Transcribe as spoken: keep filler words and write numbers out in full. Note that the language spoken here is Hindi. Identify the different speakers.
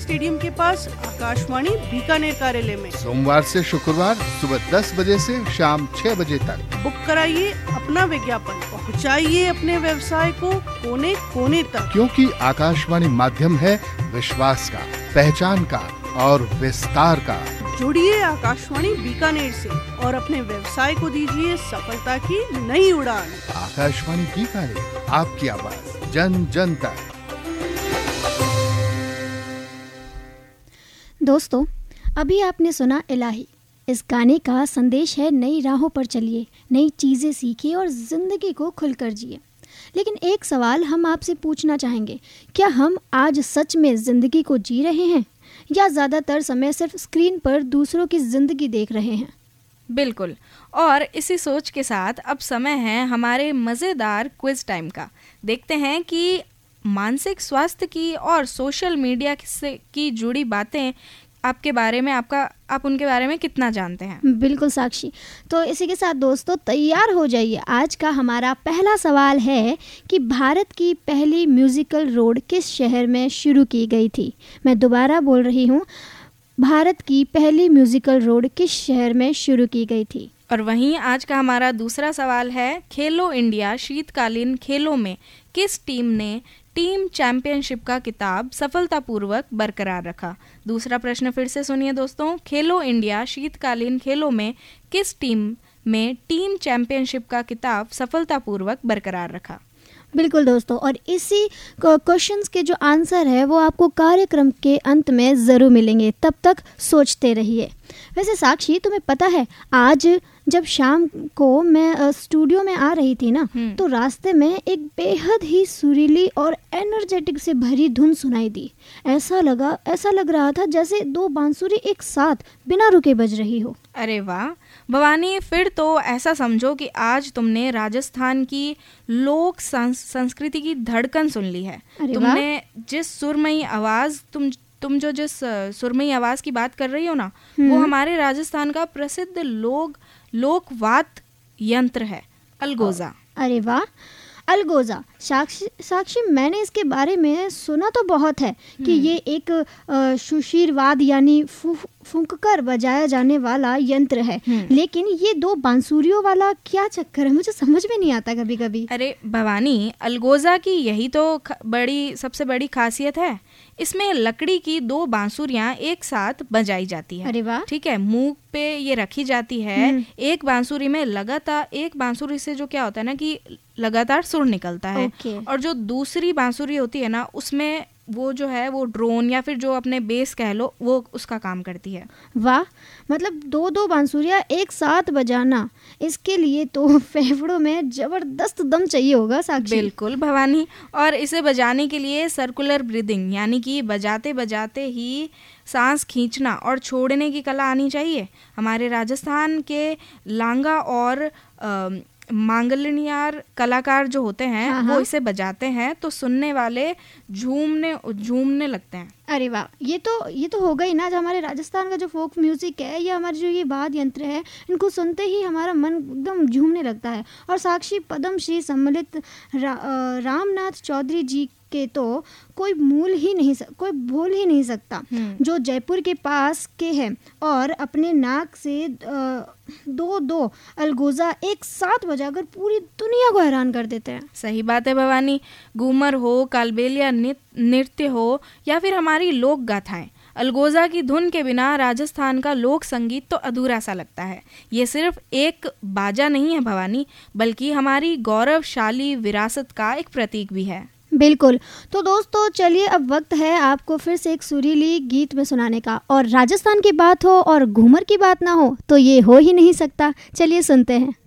Speaker 1: स्टेडियम के पास आकाशवाणी बीकानेर कार्यालय में
Speaker 2: सोमवार से शुक्रवार सुबह दस बजे से शाम छह बजे तक।
Speaker 1: बुक कराइए अपना विज्ञापन, पहुंचाइए अपने व्यवसाय को कोने कोने तक,
Speaker 2: क्योंकि आकाशवाणी माध्यम है विश्वास का, पहचान का और विस्तार का।
Speaker 1: जुड़िए आकाशवाणी बीकानेर से और अपने व्यवसाय को दीजिए सफलता की नई उड़ान।
Speaker 2: आकाशवाणी बीकानेर, आपकी आवाज जन जन तक।
Speaker 3: दोस्तों, अभी आपने सुना इलाही। इस गाने का संदेश है नई राहों पर चलिए, नई चीज़ें सीखिए और ज़िंदगी को खुलकर जिए। लेकिन एक सवाल हम आपसे पूछना चाहेंगे, क्या हम आज सच में ज़िंदगी को जी रहे हैं या ज़्यादातर समय सिर्फ स्क्रीन पर दूसरों की ज़िंदगी देख रहे हैं?
Speaker 4: बिल्कुल, और इसी सोच के साथ अब समय है हमारे मज़ेदार क्विज टाइम का। देखते हैं कि मानसिक स्वास्थ्य की और सोशल मीडिया से की जुड़ी बातें आपके बारे में आपका आप उनके बारे में कितना जानते हैं।
Speaker 3: बिल्कुल साक्षी, तो इसी के साथ दोस्तों तैयार हो जाइए। आज का हमारा पहला सवाल है कि भारत की पहली म्यूजिकल रोड किस शहर में शुरू की गई थी? मैं दोबारा बोल रही हूँ, भारत की पहली म्यूजिकल रोड किस शहर में शुरू की गई थी?
Speaker 4: और वहीं आज का हमारा दूसरा सवाल है, खेलो इंडिया शीतकालीन खेलों में किस टीम ने टीम चैंपियनशिप का खिताब सफलतापूर्वक बरकरार रखा? दूसरा प्रश्न फिर से सुनिए दोस्तों, खेलो इंडिया शीतकालीन खेलों में किस टीम में टीम चैंपियनशिप का खिताब सफलतापूर्वक बरकरार रखा?
Speaker 3: बिल्कुल दोस्तों, और इसी क्वेश्चंस के जो आंसर है वो आपको कार्यक्रम के अंत में ज़रूर मिलेंगे। तब तक सोचते रहिए। वैसे साक्षी, तुम्हें पता है आज जब शाम को मैं स्टूडियो में आ रही थी ना, तो रास्ते में एक बेहद ही सुरीली और एनर्जेटिक से भरी धुन सुनाई दी। ऐसा लगा ऐसा लग रहा था जैसे दो बांसुरी एक साथ बिना रुके बज रही हो।
Speaker 4: अरे वाह भवानी, फिर तो ऐसा समझो कि आज तुमने राजस्थान की लोक संस्कृति की धड़कन सुन ली है। तुमने जिस सुरमई आवाज तुम तुम जो जिस सुरमई आवाज की बात कर रही हो ना, वो हमारे राजस्थान का प्रसिद्ध लोक लोकवाद्य यंत्र है, अलगोजा।
Speaker 3: अरे वाह, अलगोजा। साक्षी साक्षी मैंने इसके बारे में सुना तो बहुत है कि ये एक सुशीरवाद यानी फूंककर बजाया जाने वाला यंत्र है, लेकिन ये दो बांसुरियों वाला क्या चक्कर है, मुझे समझ में नहीं आता कभी कभी।
Speaker 4: अरे भवानी, अलगोजा की यही तो बड़ी सबसे बड़ी खासियत है। इसमें लकड़ी की दो बांसुरियां एक साथ बजाई जाती है।
Speaker 3: अरे वाह।
Speaker 4: ठीक है, मुंह पे ये रखी जाती है। एक बांसुरी में लगातार एक बांसुरी से जो क्या होता है ना कि लगातार सुर निकलता है।
Speaker 3: okay.
Speaker 4: और जो दूसरी बांसुरी होती है ना, उसमें वो जो है वो ड्रोन या फिर जो अपने बेस कह लो, वो उसका काम करती है।
Speaker 3: वाह, मतलब दो दो बांसुरियां एक साथ बजाना, इसके लिए तो फेफड़ों में जबरदस्त दम चाहिए होगा साक्षी।
Speaker 4: बिल्कुल भवानी, और इसे बजाने के लिए सर्कुलर ब्रीदिंग यानी कि बजाते बजाते ही सांस खींचना और छोड़ने की कला आनी चाहिए। हमारे राजस्थान के लांगा और आ, मांगलिनियार कलाकार जो होते हैं, हाँ वो हाँ। इसे बजाते हैं तो सुनने वाले झूमने झूमने लगते हैं।
Speaker 3: अरे वाह, ये तो ये तो हो गई ना, जो हमारे राजस्थान का जो फोक म्यूजिक है या हमारे जो ये वाद्य यंत्र है, इनको सुनते ही हमारा मन एकदम झूमने लगता है। और साक्षी, पद्म श्री सम्मिलित रा, रामनाथ चौधरी जी के तो कोई मूल ही नहीं कोई भूल ही नहीं सकता, जो जयपुर के पास के हैं और अपने नाक से दो दो अलगोजा एक साथ बजाकर पूरी दुनिया को हैरान कर देते हैं।
Speaker 4: सही बात है भवानी, घूमर हो, कालबेलिया नृत्य हो या फिर हमारी लोक गाथाएं, अलगोजा की धुन के बिना राजस्थान का लोक संगीत तो अधूरा सा लगता है। ये सिर्फ एक बाजा नहीं है भवानी, बल्कि हमारी गौरवशाली विरासत का एक प्रतीक भी है।
Speaker 3: बिल्कुल, तो दोस्तों चलिए अब वक्त है आपको फिर से एक सुरीली गीत में सुनाने का। और राजस्थान की बात हो और घूमर की बात ना हो तो ये हो ही नहीं सकता। चलिए सुनते हैं।